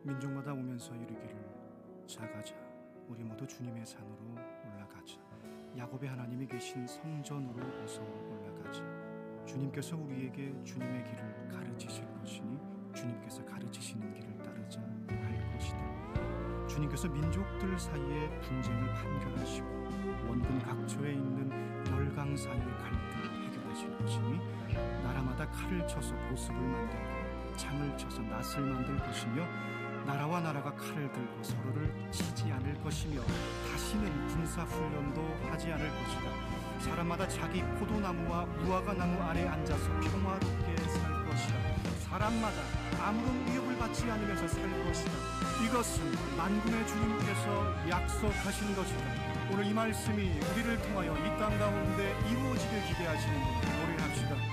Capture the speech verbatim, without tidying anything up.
민족마다 오면서 이르기를 자가자 우리 모두 주님의 산으로 올라가자. 야곱의 하나님이 계신 성전으로 어서 올라가자. 주님께서 우리에게 주님의 길을 가르치실 것이니 주님께서 가르치시는 길을 따르자 할 것이다. 주님께서 민족들 사이에 분쟁을 판결하시고 원근 각처에 있는 열강 사이의 갈등을 해결하실 것이니 나라마다 칼을 쳐서 보습을 만들고 창을 쳐서 낫을 만들 것이며 나라와 나라가 칼을 들고 서로를 치지 않을 것이며 다시는 군사훈련도 하지 않을 것이다. 사람마다 자기 포도나무와 무화과나무 아래 앉아서 평화롭게 살 것이다. 사람마다 아무런 위협을 받지 않으면서 살 것이다. 이것은 만군의 주님께서 약속하신 것이다. 오늘 이 말씀이 우리를 통하여 이 땅 가운데 이루어지길 기대하시는 분들